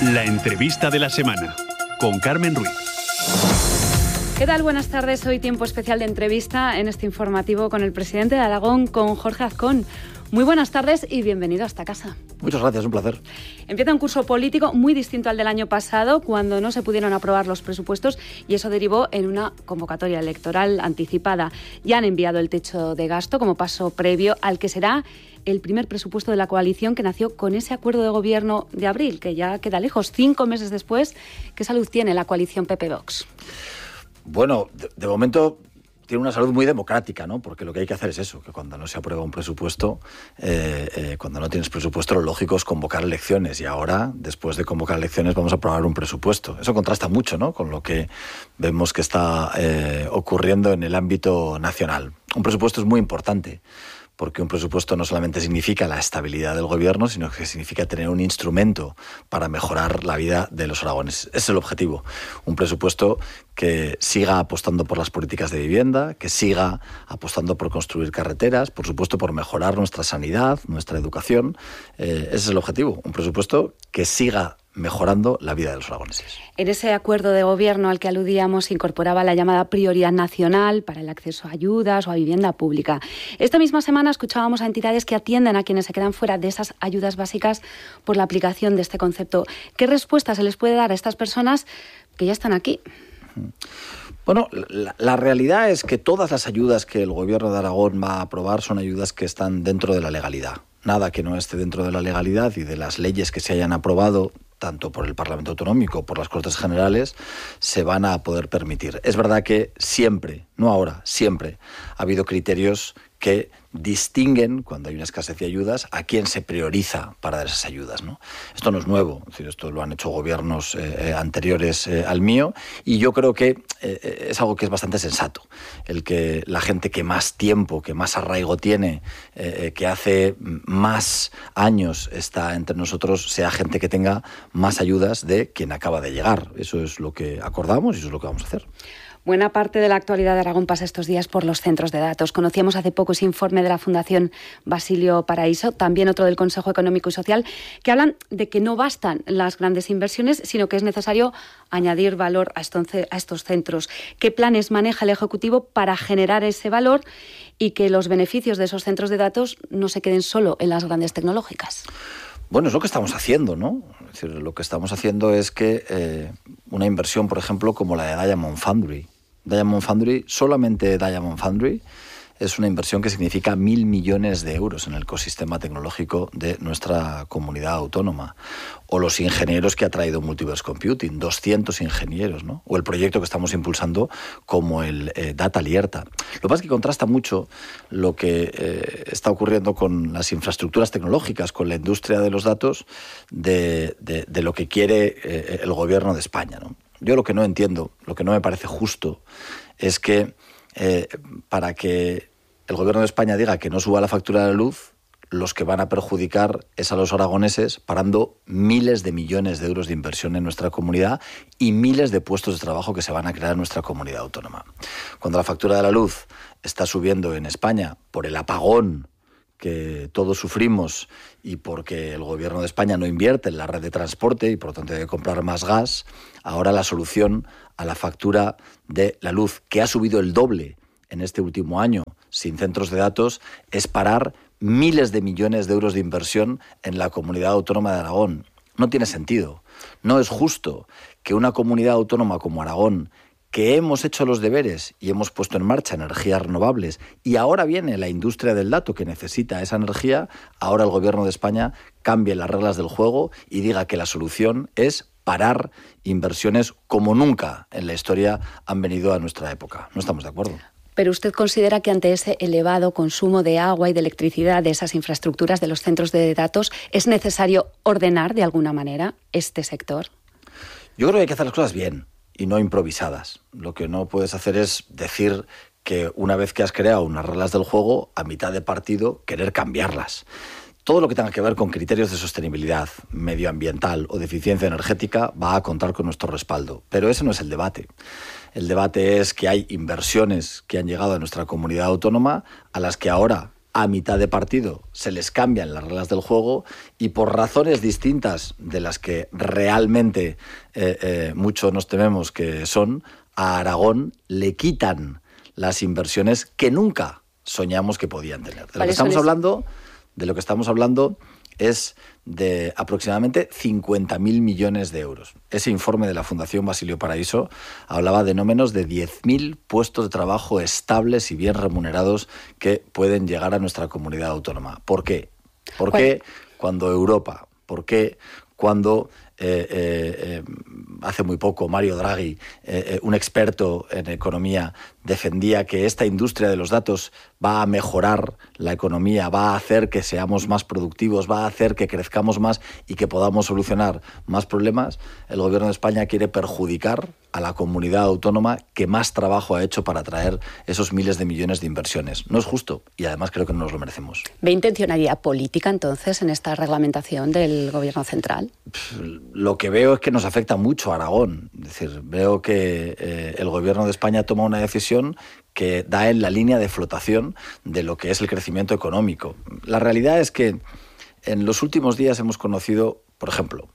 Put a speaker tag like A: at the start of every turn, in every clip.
A: La entrevista de la semana con Carmen Ruiz.
B: ¿Qué tal? Buenas tardes. Hoy tiempo especial de entrevista en este informativo con el presidente de Aragón, con Jorge Azcón. Muy buenas tardes y bienvenido a esta casa.
C: Muchas gracias, un placer.
B: Empieza un curso político muy distinto al del año pasado, cuando no se pudieron aprobar los presupuestos y eso derivó en una convocatoria electoral anticipada. Ya han enviado el techo de gasto como paso previo al que será el primer presupuesto de la coalición, que nació con ese acuerdo de gobierno de abril, que ya queda lejos, 5 meses después. ¿Qué salud tiene la coalición PP-Vox?
C: Bueno, de momento tiene una salud muy democrática, ¿no? Porque lo que hay que hacer es eso, que cuando no se aprueba un presupuesto, cuando no tienes presupuesto, lo lógico es convocar elecciones. Y ahora, después de convocar elecciones, vamos a aprobar un presupuesto. Eso contrasta mucho, ¿no?, con lo que vemos que está ocurriendo en el ámbito nacional. Un presupuesto es muy importante, porque un presupuesto no solamente significa la estabilidad del gobierno, sino que significa tener un instrumento para mejorar la vida de los aragoneses. Ese es el objetivo. Un presupuesto que siga apostando por las políticas de vivienda, que siga apostando por construir carreteras, por supuesto por mejorar nuestra sanidad, nuestra educación. Ese es el objetivo. Un presupuesto que siga mejorando la vida de los aragoneses.
B: En ese acuerdo de gobierno al que aludíamos se incorporaba la llamada prioridad nacional para el acceso a ayudas o a vivienda pública. Esta misma semana escuchábamos a entidades que atienden a quienes se quedan fuera de esas ayudas básicas por la aplicación de este concepto. ¿Qué respuesta se les puede dar a estas personas que ya están aquí?
C: Bueno, la realidad es que todas las ayudas que el gobierno de Aragón va a aprobar son ayudas que están dentro de la legalidad. Nada que no esté dentro de la legalidad y de las leyes que se hayan aprobado tanto por el Parlamento Autonómico como por las Cortes Generales, se van a poder permitir. Es verdad que siempre, no ahora, siempre ha habido criterios que distinguen, cuando hay una escasez de ayudas, a quién se prioriza para dar esas ayudas, ¿no? Esto no es nuevo, es decir, esto lo han hecho gobiernos anteriores al mío, y yo creo que es algo que es bastante sensato, el que la gente que más tiempo, que más arraigo tiene, que hace más años está entre nosotros, sea gente que tenga más ayudas de quien acaba de llegar. Eso es lo que acordamos y eso es lo que vamos a hacer.
B: Buena parte de la actualidad de Aragón pasa estos días por los centros de datos. Conocíamos hace poco ese informe de la Fundación Basilio Paraíso, también otro del Consejo Económico y Social, que hablan de que no bastan las grandes inversiones, sino que es necesario añadir valor a estos centros. ¿Qué planes maneja el Ejecutivo para generar ese valor y que los beneficios de esos centros de datos no se queden solo en las grandes tecnológicas?
C: Bueno, es lo que estamos haciendo, ¿no? Es decir, lo que estamos haciendo es que una inversión, por ejemplo, como la de Diamond Foundry, solamente Diamond Foundry, es una inversión que significa 1.000 millones de euros en el ecosistema tecnológico de nuestra comunidad autónoma. O los ingenieros que ha traído Multiverse Computing, 200 ingenieros, ¿no? O el proyecto que estamos impulsando como el Data Alerta. Lo que pasa es que contrasta mucho lo que está ocurriendo con las infraestructuras tecnológicas, con la industria de los datos, de lo que quiere el gobierno de España, ¿no? Yo lo que no entiendo, lo que no me parece justo, es que para que el gobierno de España diga que no suba la factura de la luz, los que van a perjudicar es a los aragoneses, parando miles de millones de euros de inversión en nuestra comunidad y miles de puestos de trabajo que se van a crear en nuestra comunidad autónoma. Cuando la factura de la luz está subiendo en España por el apagón que todos sufrimos y porque el gobierno de España no invierte en la red de transporte y por lo tanto hay que comprar más gas, ahora la solución a la factura de la luz, que ha subido el doble en este último año sin centros de datos, es parar miles de millones de euros de inversión en la comunidad autónoma de Aragón. No tiene sentido. No es justo que una comunidad autónoma como Aragón, que hemos hecho los deberes y hemos puesto en marcha energías renovables, y ahora viene la industria del dato que necesita esa energía, ahora el gobierno de España cambie las reglas del juego y diga que la solución es parar inversiones como nunca en la historia han venido a nuestra época. No estamos de acuerdo.
B: Pero usted considera que ante ese elevado consumo de agua y de electricidad de esas infraestructuras de los centros de datos es necesario ordenar de alguna manera este sector.
C: Yo creo que hay que hacer las cosas bien y no improvisadas. Lo que no puedes hacer es decir que una vez que has creado unas reglas del juego, a mitad de partido querer cambiarlas. Todo lo que tenga que ver con criterios de sostenibilidad medioambiental o de eficiencia energética va a contar con nuestro respaldo. Pero ese no es el debate. El debate es que hay inversiones que han llegado a nuestra comunidad autónoma a las que ahora a mitad de partido se les cambian las reglas del juego y por razones distintas de las que realmente mucho nos tememos que son, a Aragón le quitan las inversiones que nunca soñamos que podían tener. De lo que estamos hablando es de aproximadamente 50.000 millones de euros. Ese informe de la Fundación Basilio Paraíso hablaba de no menos de 10.000 puestos de trabajo estables y bien remunerados que pueden llegar a nuestra comunidad autónoma. ¿Por qué? ¿Por qué cuando Europa? ¿Por qué cuando hace muy poco Mario Draghi, un experto en economía, defendía que esta industria de los datos va a mejorar la economía, va a hacer que seamos más productivos, va a hacer que crezcamos más y que podamos solucionar más problemas? El Gobierno de España quiere perjudicar a la comunidad autónoma que más trabajo ha hecho para atraer esos miles de millones de inversiones. No es justo y además creo que no nos lo merecemos.
B: ¿Ve intencionalidad política entonces en esta reglamentación del Gobierno central?
C: Lo que veo es que nos afecta mucho a Aragón. Es decir, veo que el Gobierno de España toma una decisión que da en la línea de flotación de lo que es el crecimiento económico. La realidad es que en los últimos días hemos conocido, por ejemplo,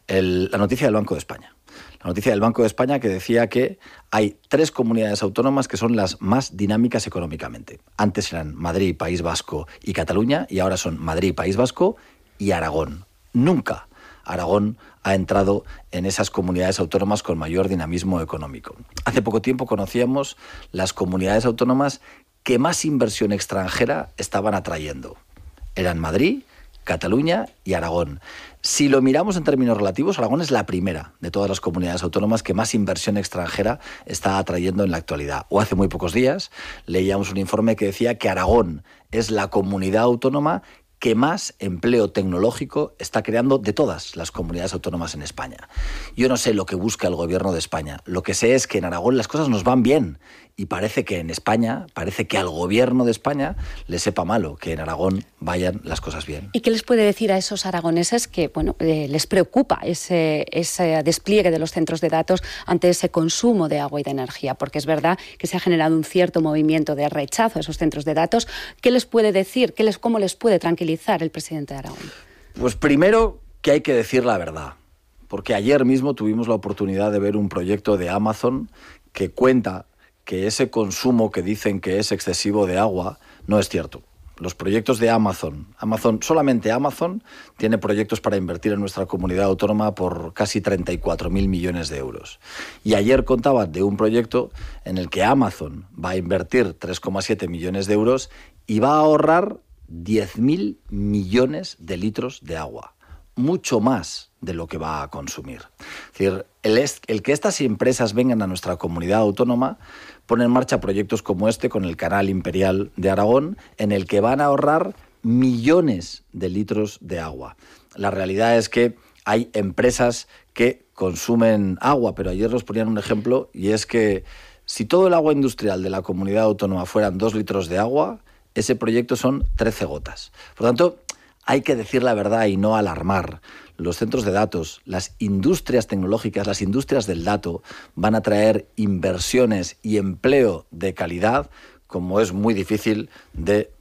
C: la noticia del Banco de España. La noticia del Banco de España que decía que hay 3 comunidades autónomas que son las más dinámicas económicamente. Antes eran Madrid, País Vasco y Cataluña, y ahora son Madrid, País Vasco y Aragón. Nunca Aragón ha entrado en esas comunidades autónomas con mayor dinamismo económico. Hace poco tiempo conocíamos las comunidades autónomas que más inversión extranjera estaban atrayendo. Eran Madrid, Cataluña y Aragón. Si lo miramos en términos relativos, Aragón es la primera de todas las comunidades autónomas que más inversión extranjera está atrayendo en la actualidad. O hace muy pocos días leíamos un informe que decía que Aragón es la comunidad autónoma que más empleo tecnológico está creando de todas las comunidades autónomas en España. Yo no sé lo que busca el Gobierno de España. Lo que sé es que en Aragón las cosas nos van bien y parece que en España, parece que al Gobierno de España le sepa malo que en Aragón vayan las cosas bien.
B: ¿Y qué les puede decir a esos aragoneses que les preocupa ese despliegue de los centros de datos ante ese consumo de agua y de energía? Porque es verdad que se ha generado un cierto movimiento de rechazo a esos centros de datos. ¿Qué les puede decir? ¿Cómo les puede tranquilizar el presidente de Aragón?
C: Pues primero que hay que decir la verdad, porque ayer mismo tuvimos la oportunidad de ver un proyecto de Amazon que cuenta que ese consumo que dicen que es excesivo de agua no es cierto. Los proyectos de solamente Amazon tiene proyectos para invertir en nuestra comunidad autónoma por casi 34.000 millones de euros. Y ayer contaban de un proyecto en el que Amazon va a invertir 3,7 millones de euros y va a ahorrar 10.000 millones de litros de agua. Mucho más de lo que va a consumir. Es decir, el que estas empresas vengan a nuestra comunidad autónoma pone en marcha proyectos como este con el Canal Imperial de Aragón, en el que van a ahorrar millones de litros de agua. La realidad es que hay empresas que consumen agua, pero ayer nos ponían un ejemplo, y es que si todo el agua industrial de la comunidad autónoma fueran 2 litros de agua, ese proyecto son 13 gotas. Por lo tanto, hay que decir la verdad y no alarmar. Los centros de datos, las industrias tecnológicas, las industrias del dato van a traer inversiones y empleo de calidad, como es muy difícil de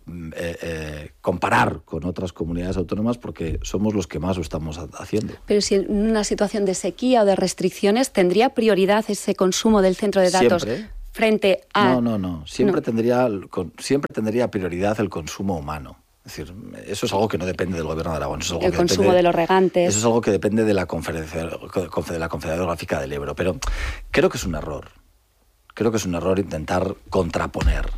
C: comparar con otras comunidades autónomas, porque somos los que más lo estamos haciendo.
B: Pero si en una situación de sequía o de restricciones, ¿tendría prioridad ese consumo del centro de datos?
C: ¿Siempre?
B: Frente a...
C: No. Siempre tendría prioridad el consumo humano. Es decir, eso es algo que no depende del Gobierno de Aragón. Eso es algo
B: el
C: que
B: consumo
C: depende,
B: de los regantes.
C: Eso es algo que depende de la Confederación Hidrográfica del Ebro. Pero creo que es un error. Creo que es un error intentar contraponer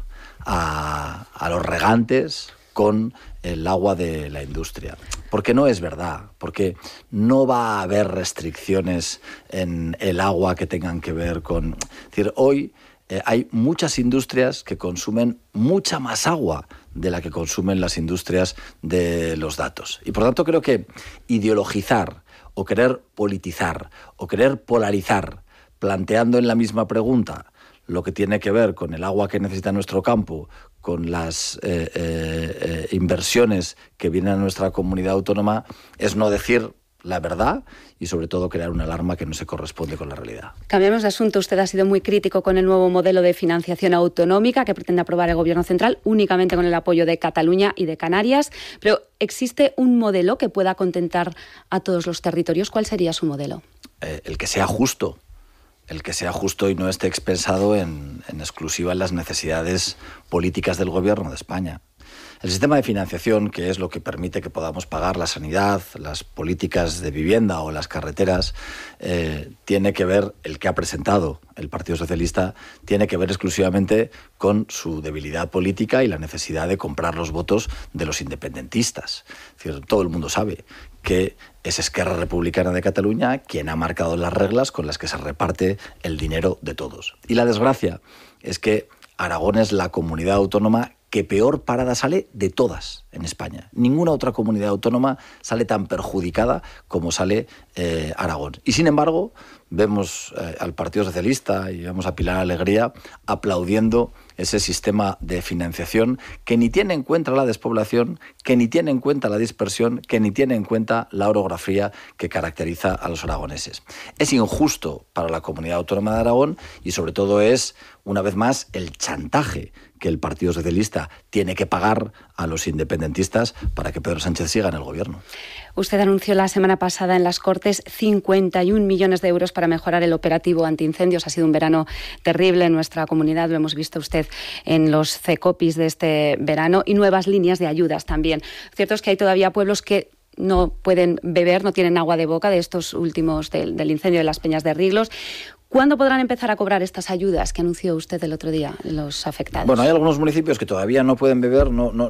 C: a los regantes con el agua de la industria. Porque no es verdad. Porque no va a haber restricciones en el agua que tengan que ver con... Es decir, hoy hay muchas industrias que consumen mucha más agua de la que consumen las industrias de los datos. Y por tanto creo que ideologizar o querer politizar o querer polarizar, planteando en la misma pregunta lo que tiene que ver con el agua que necesita nuestro campo, con las inversiones que vienen a nuestra comunidad autónoma, es no decir la verdad y sobre todo crear una alarma que no se corresponde con la realidad.
B: Cambiamos de asunto. Usted ha sido muy crítico con el nuevo modelo de financiación autonómica que pretende aprobar el Gobierno central únicamente con el apoyo de Cataluña y de Canarias. Pero ¿existe un modelo que pueda contentar a todos los territorios? ¿Cuál sería su modelo?
C: El que sea justo. El que sea justo y no esté expensado en exclusiva en las necesidades políticas del Gobierno de España. El sistema de financiación, que es lo que permite que podamos pagar la sanidad, las políticas de vivienda o las carreteras, tiene que ver, el que ha presentado el Partido Socialista, tiene que ver exclusivamente con su debilidad política y la necesidad de comprar los votos de los independentistas. Es decir, todo el mundo sabe que es Esquerra Republicana de Cataluña quien ha marcado las reglas con las que se reparte el dinero de todos. Y la desgracia es que Aragón es la comunidad autónoma que peor parada sale de todas en España. Ninguna otra comunidad autónoma sale tan perjudicada como sale Aragón. Y sin embargo, vemos al Partido Socialista y vemos a Pilar Alegría aplaudiendo ese sistema de financiación que ni tiene en cuenta la despoblación, que ni tiene en cuenta la dispersión, que ni tiene en cuenta la orografía que caracteriza a los aragoneses. Es injusto para la comunidad autónoma de Aragón y sobre todo es, una vez más, el chantaje que el Partido Socialista tiene que pagar a los independentistas para que Pedro Sánchez siga en el gobierno.
B: Usted anunció la semana pasada en las Cortes 51 millones de euros para mejorar el operativo antiincendios. Ha sido un verano terrible en nuestra comunidad, lo hemos visto usted en los CECOPIs de este verano, y nuevas líneas de ayudas también. Cierto es que hay todavía pueblos que no pueden beber, no tienen agua de boca de estos últimos del incendio de las Peñas de Riglos. ¿Cuándo podrán empezar a cobrar estas ayudas que anunció usted el otro día, los afectados?
C: Bueno, hay algunos municipios que todavía no pueden beber,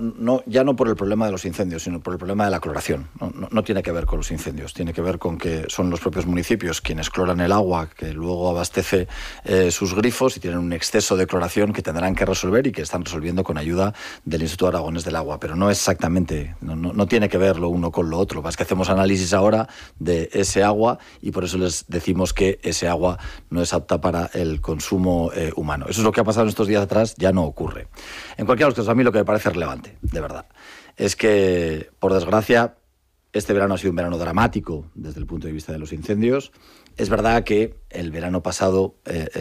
C: ya no por el problema de los incendios, sino por el problema de la cloración. No tiene que ver con los incendios, tiene que ver con que son los propios municipios quienes cloran el agua, que luego abastece sus grifos y tienen un exceso de cloración que tendrán que resolver y que están resolviendo con ayuda del Instituto Aragonés del Agua. Pero no exactamente, no tiene que ver lo uno con lo otro. Es que hacemos análisis ahora de ese agua y por eso les decimos que ese agua no es apta para el consumo humano. Eso es lo que ha pasado en estos días atrás, ya no ocurre. En cualquier caso, a mí lo que me parece relevante, de verdad, es que, por desgracia, este verano ha sido un verano dramático desde el punto de vista de los incendios. Es verdad que el verano pasado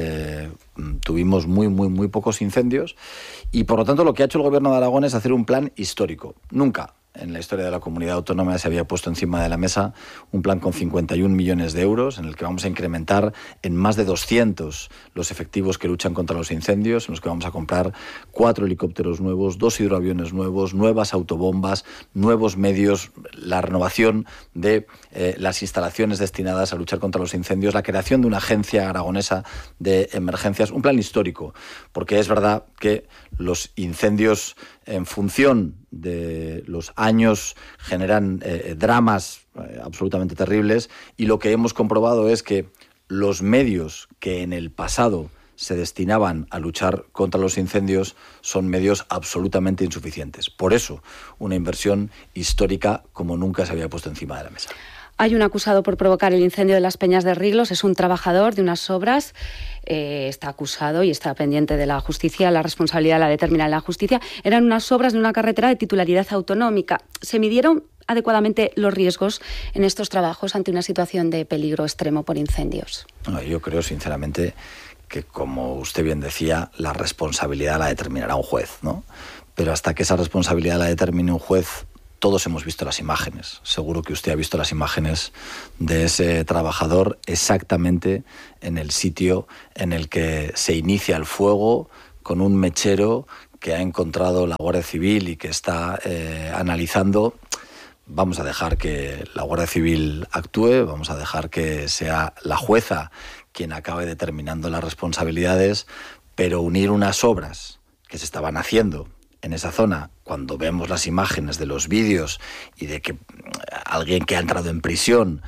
C: tuvimos muy pocos incendios y, por lo tanto, lo que ha hecho el Gobierno de Aragón es hacer un plan histórico. Nunca en la historia de la comunidad autónoma se había puesto encima de la mesa un plan con 51 millones de euros en el que vamos a incrementar en más de 200 los efectivos que luchan contra los incendios, en los que vamos a comprar 4 helicópteros nuevos, 2 hidroaviones nuevos, nuevas autobombas, nuevos medios, la renovación de las instalaciones destinadas a luchar contra los incendios, la creación de una agencia aragonesa de emergencias, un plan histórico, porque es verdad que los incendios, en función de los años, generan dramas absolutamente terribles, y lo que hemos comprobado es que los medios que en el pasado se destinaban a luchar contra los incendios son medios absolutamente insuficientes. Por eso, una inversión histórica como nunca se había puesto encima de la mesa.
B: Hay un acusado por provocar el incendio de las Peñas de Riglos, es un trabajador de unas obras, está acusado y está pendiente de la justicia, la responsabilidad la determina la justicia. Eran unas obras de una carretera de titularidad autonómica. ¿Se midieron adecuadamente los riesgos en estos trabajos ante una situación de peligro extremo por incendios?
C: No, yo creo sinceramente que, como usted bien decía, la responsabilidad la determinará un juez, ¿no? Pero hasta que esa responsabilidad la determine un juez, todos hemos visto las imágenes. Seguro que usted ha visto las imágenes de ese trabajador exactamente en el sitio en el que se inicia el fuego, con un mechero que ha encontrado la Guardia Civil y que está analizando. Vamos a dejar que la Guardia Civil actúe, vamos a dejar que sea la jueza quien acabe determinando las responsabilidades, pero unir unas obras que se estaban haciendo en esa zona, cuando vemos las imágenes de los vídeos y de que alguien que ha entrado en prisión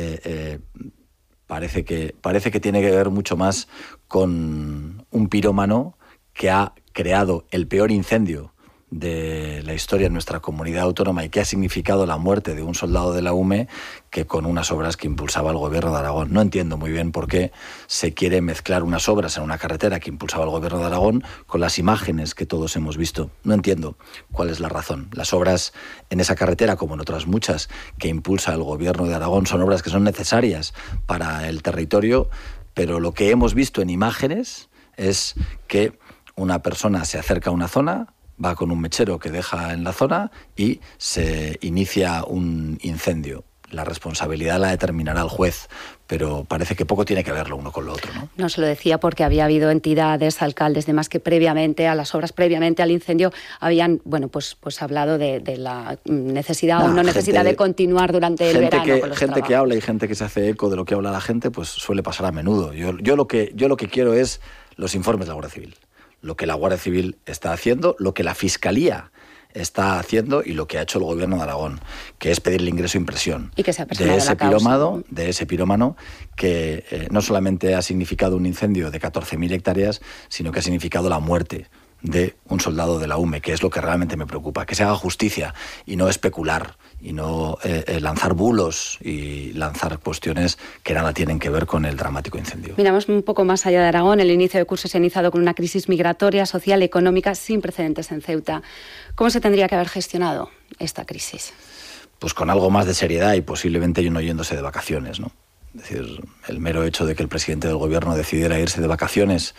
C: parece que tiene que ver mucho más con un pirómano que ha creado el peor incendio de la historia en nuestra comunidad autónoma y qué ha significado la muerte de un soldado de la UME que con unas obras que impulsaba el gobierno de Aragón. No entiendo muy bien por qué se quiere mezclar unas obras en una carretera que impulsaba el gobierno de Aragón con las imágenes que todos hemos visto. No entiendo cuál es la razón. Las obras en esa carretera, como en otras muchas que impulsa el gobierno de Aragón, son obras que son necesarias para el territorio, pero lo que hemos visto en imágenes es que una persona se acerca a una zona, va con un mechero que deja en la zona y se inicia un incendio. La responsabilidad la determinará el juez, pero parece que poco tiene que ver lo uno con lo otro, ¿no?
B: No se lo decía porque había habido entidades, alcaldes, demás que previamente a las obras, previamente al incendio, habían pues hablado de la necesidad o no necesidad de continuar durante el verano con los
C: gente
B: trabajos.
C: Que habla y gente que se hace eco de lo que habla la gente, pues suele pasar a menudo. Yo lo que quiero es los informes de la Guardia Civil. Lo que la Guardia Civil está haciendo, lo que la Fiscalía está haciendo y lo que ha hecho el gobierno de Aragón, que es pedir el ingreso en prisión
B: y que se ha personado
C: de ese pirómano que no solamente ha significado un incendio de 14.000 hectáreas, sino que ha significado la muerte de un soldado de la UME, que es lo que realmente me preocupa, que se haga justicia y no especular y no lanzar bulos y lanzar cuestiones que nada tienen que ver con el dramático incendio.
B: Miramos un poco más allá de Aragón. El inicio de curso se ha iniciado con una crisis migratoria, social y económica sin precedentes en Ceuta. ¿Cómo se tendría que haber gestionado esta crisis?
C: Pues con algo más de seriedad y posiblemente no yéndose de vacaciones, ¿no? Es decir, el mero hecho de que el presidente del gobierno decidiera irse de vacaciones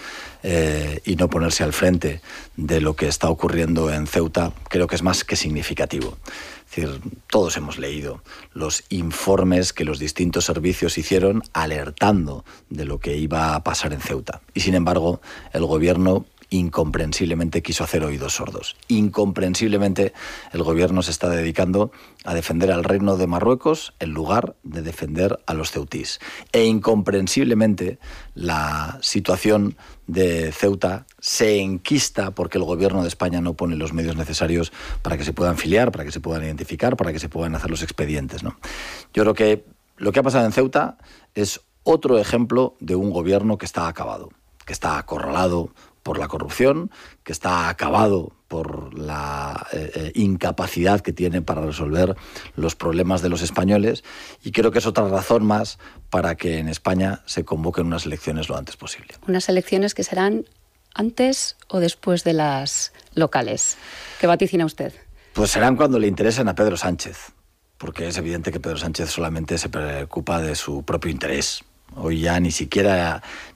C: y no ponerse al frente de lo que está ocurriendo en Ceuta, creo que es más que significativo. Es decir, todos hemos leído los informes que los distintos servicios hicieron alertando de lo que iba a pasar en Ceuta. Y sin embargo, el gobierno incomprensiblemente quiso hacer oídos sordos. Incomprensiblemente el gobierno se está dedicando a defender al Reino de Marruecos en lugar de defender a los ceutís. E incomprensiblemente la situación de Ceuta se enquista porque el gobierno de España no pone los medios necesarios para que se puedan filiar, para que se puedan identificar, para que se puedan hacer los expedientes, ¿no? Yo creo que lo que ha pasado en Ceuta es otro ejemplo de un gobierno que está acabado, que está acorralado por la corrupción, que está acabado por la incapacidad que tiene para resolver los problemas de los españoles, y creo que es otra razón más para que en España se convoquen unas elecciones lo antes posible.
B: Unas elecciones que serán antes o después de las locales. ¿Qué vaticina usted?
C: Pues serán cuando le interesen a Pedro Sánchez, porque es evidente que Pedro Sánchez solamente se preocupa de su propio interés. Hoy ya ni siquiera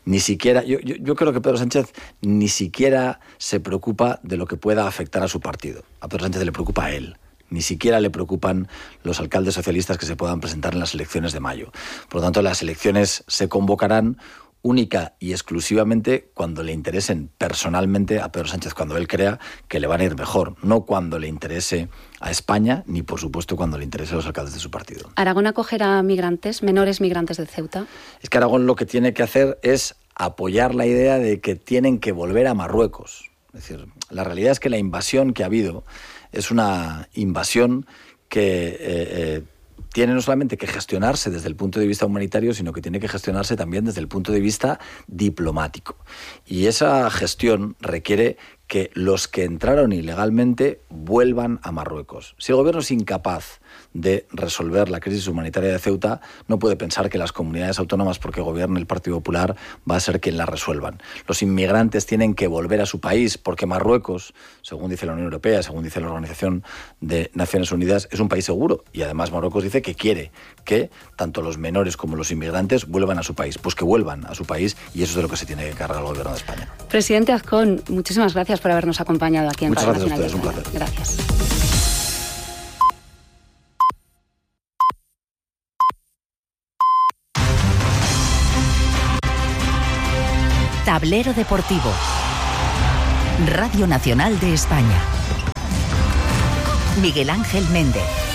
C: yo creo que Pedro Sánchez ni siquiera se preocupa de lo que pueda afectar a su partido. A Pedro Sánchez le preocupa a él. Ni siquiera le preocupan los alcaldes socialistas que se puedan presentar en las elecciones de mayo. Por lo tanto, las elecciones se convocarán única y exclusivamente cuando le interesen personalmente a Pedro Sánchez, cuando él crea que le van a ir mejor, no cuando le interese a España, ni por supuesto cuando le interese a los alcaldes de su partido.
B: ¿Aragón acogerá migrantes, menores migrantes de Ceuta?
C: Es que Aragón lo que tiene que hacer es apoyar la idea de que tienen que volver a Marruecos. Es decir, la realidad es que la invasión que ha habido es una invasión que tiene no solamente que gestionarse desde el punto de vista humanitario, sino que tiene que gestionarse también desde el punto de vista diplomático. Y esa gestión requiere que los que entraron ilegalmente vuelvan a Marruecos. Si el gobierno es incapaz de resolver la crisis humanitaria de Ceuta, no puede pensar que las comunidades autónomas, porque gobierne el Partido Popular, va a ser quien la resuelvan. Los inmigrantes tienen que volver a su país, porque Marruecos, según dice la Unión Europea, según dice la Organización de Naciones Unidas, es un país seguro. Y además Marruecos dice que quiere que tanto los menores como los inmigrantes vuelvan a su país. Pues que vuelvan a su país, y eso es de lo que se tiene que encargar el gobierno de España.
B: Presidente Azcón, muchísimas gracias por habernos acompañado aquí en Radio Nacional.
C: Muchas gracias a ustedes, un placer.
B: Gracias.
D: Tablero Deportivo. Radio Nacional de España. Miguel Ángel Méndez.